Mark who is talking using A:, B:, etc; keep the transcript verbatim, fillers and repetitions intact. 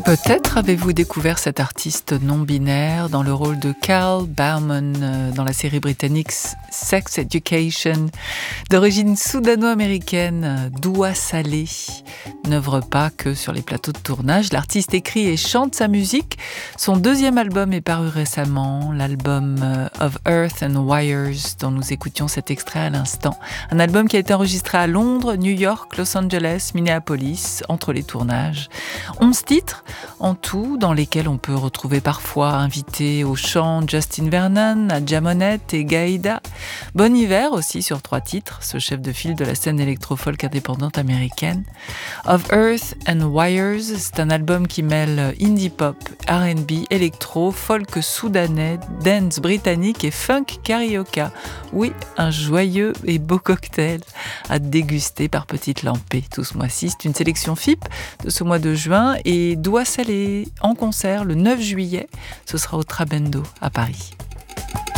A: Peut-être avez-vous découvert cet artiste non-binaire dans le rôle de Carl Bauman dans la série britannique Sex Education. D'origine soudano-américaine, Doua Salé n'œuvre pas que sur les plateaux de tournage. L'artiste écrit et chante sa musique. Son deuxième album est paru récemment, l'album Of Earth and Wires, dont nous écoutions cet extrait à l'instant. Un album qui a été enregistré à Londres, New York, Los Angeles, Minneapolis, entre les tournages. Onze titres en tout, dans lesquels on peut retrouver parfois invités au chant Justin Vernon, Nadja Monette et Gaïda. Bon Hiver aussi sur trois titres, ce chef de file de la scène électro-folk indépendante américaine. Of Earth and Wires, c'est un album qui mêle indie pop, R and B, électro, folk soudanais, dance britannique et funk carioca. Oui, un joyeux et beau cocktail à déguster par petites lampées tout ce mois-ci. C'est une sélection F I P de ce mois de juin et Doua Salé en concert le neuf juillet. Ce sera au Trabendo à Paris.